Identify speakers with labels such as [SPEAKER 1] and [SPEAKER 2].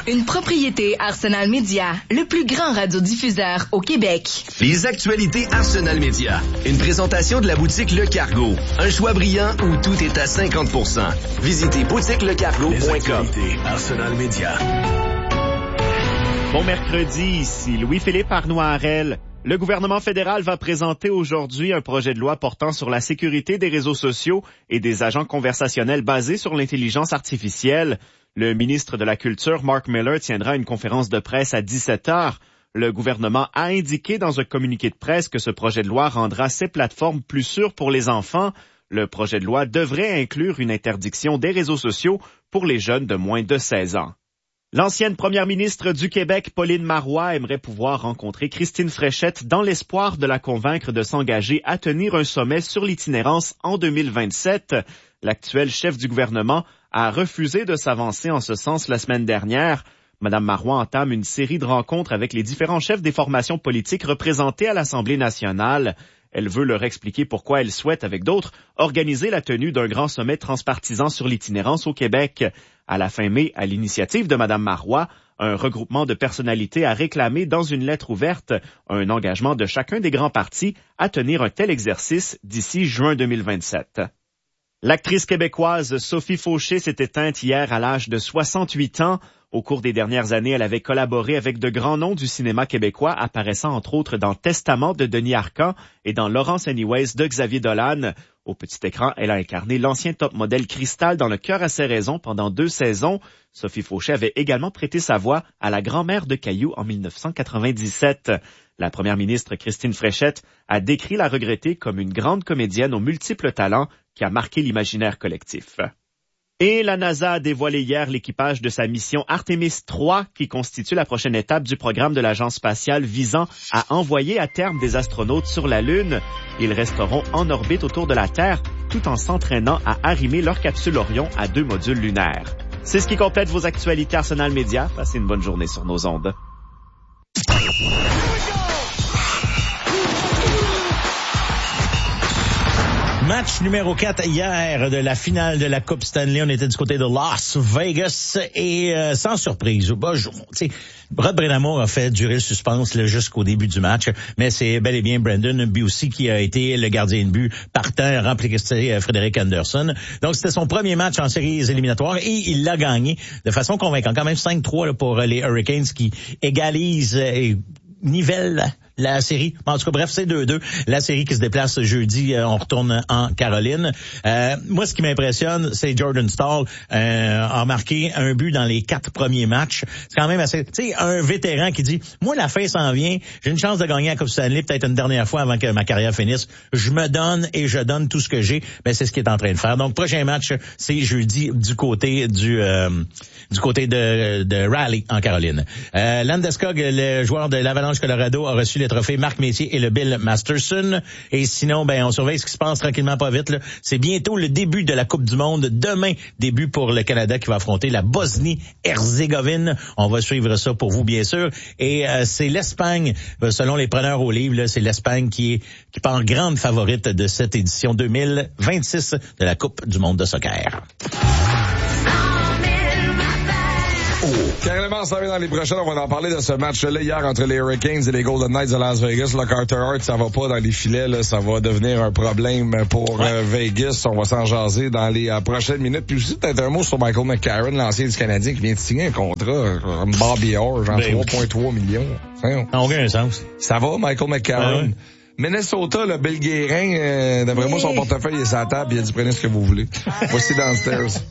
[SPEAKER 1] Une propriété Arsenal Média, le plus grand radiodiffuseur au Québec.
[SPEAKER 2] Les actualités Arsenal Média. Une présentation de la boutique Le Cargo. Un choix brillant où tout est à 50%. Visitez boutiquelecargo.com.
[SPEAKER 3] Les actualités Arsenal Média.
[SPEAKER 4] Bon mercredi, ici Louis-Philippe Arnoirel. Le gouvernement fédéral va présenter aujourd'hui un projet de loi portant sur la sécurité des réseaux sociaux et des agents conversationnels basés sur l'intelligence artificielle. Le ministre de la Culture, Mark Miller, tiendra une conférence de presse à 17h. Le gouvernement a indiqué dans un communiqué de presse que ce projet de loi rendra ces plateformes plus sûres pour les enfants. Le projet de loi devrait inclure une interdiction des réseaux sociaux pour les jeunes de moins de 16 ans. L'ancienne première ministre du Québec, Pauline Marois, aimerait pouvoir rencontrer Christine Fréchette dans l'espoir de la convaincre de s'engager à tenir un sommet sur l'itinérance en 2027. L'actuel chef du gouvernement a refusé de s'avancer en ce sens la semaine dernière. Madame Marois entame une série de rencontres avec les différents chefs des formations politiques représentées à l'Assemblée nationale. Elle veut leur expliquer pourquoi elle souhaite, avec d'autres, organiser la tenue d'un grand sommet transpartisan sur l'itinérance au Québec. À la fin mai, à l'initiative de Madame Marois, un regroupement de personnalités a réclamé dans une lettre ouverte un engagement de chacun des grands partis à tenir un tel exercice d'ici juin 2027. L'actrice québécoise Sophie Fauché s'est éteinte hier à l'âge de 68 ans. Au cours des dernières années, elle avait collaboré avec de grands noms du cinéma québécois, apparaissant entre autres dans Testament de Denis Arcand et dans Laurence Anyways de Xavier Dolan. Au petit écran, elle a incarné l'ancien top modèle Cristal dans Le cœur à ses raisons pendant 2 saisons. Sophie Fauché avait également prêté sa voix à la grand-mère de Caillou en 1997. La première ministre Christine Fréchette a décrit la regrettée comme une grande comédienne aux multiples talents qui a marqué l'imaginaire collectif. Et la NASA a dévoilé hier l'équipage de sa mission Artemis 3 qui constitue la prochaine étape du programme de l'agence spatiale visant à envoyer à terme des astronautes sur la Lune. Ils resteront en orbite autour de la Terre tout en s'entraînant à arrimer leur capsule Orion à 2 modules lunaires. C'est ce qui complète vos actualités Arsenal Média. Passez une bonne journée sur nos ondes.
[SPEAKER 5] Match numéro 4 hier de la finale de la Coupe Stanley. On était du côté de Las Vegas et sans surprise. Rod Brind'Amour a fait durer le suspense là, jusqu'au début du match, mais c'est bel et bien Brandon Bussi qui a été le gardien de but partant, remplacé Frédéric Anderson. Donc c'était son premier match en séries éliminatoires et il l'a gagné de façon convaincante. Quand même 5-3 là, pour les Hurricanes qui égalisent et nivellent la série. En tout cas, bref, c'est 2-2. La série qui se déplace jeudi, on retourne en Caroline. Moi, ce qui m'impressionne, c'est Jordan Staal a marqué un but dans les 4 premiers matchs. C'est quand même assez... Tu sais, un vétéran qui dit, moi, la fin s'en vient, j'ai une chance de gagner la Coupe Stanley peut-être une dernière fois avant que ma carrière finisse. Je me donne et je donne tout ce que j'ai. Ben, c'est ce qu'il est en train de faire. Donc, prochain match, c'est jeudi du côté de Raleigh, en Caroline. Landeskog, le joueur de l'Avalanche Colorado, a reçu le trophée Marc Messier et le Bill Masterson. Et sinon, ben, on surveille ce qui se passe tranquillement pas vite, là. C'est bientôt le début de la Coupe du Monde. Demain, début pour le Canada qui va affronter la Bosnie-Herzégovine. On va suivre ça pour vous, bien sûr. Et c'est l'Espagne, selon les preneurs au livre, là, c'est l'Espagne qui part grande favorite de cette édition 2026 de la Coupe du Monde de soccer.
[SPEAKER 6] Carrément, ça va dans les prochaines. On va en parler de ce match-là hier entre les Hurricanes et les Golden Knights de Las Vegas. Le Carter Hart, ça va pas dans les filets. Là, ça va devenir un problème pour Vegas. On va s'en jaser dans les prochaines minutes. Puis aussi, peut-être un mot sur Michael McCarron, l'ancien du Canadien, qui vient de signer un contrat comme Bobby Orr, genre 3,3 millions. Ça
[SPEAKER 5] n'a aucun sens.
[SPEAKER 6] Ça va, Michael McCarron? Ouais. Minnesota, le Bill Guérin, d'après moi, son portefeuille est sur la table. Il a dit, prenez ce que vous voulez. Voici Downstairs.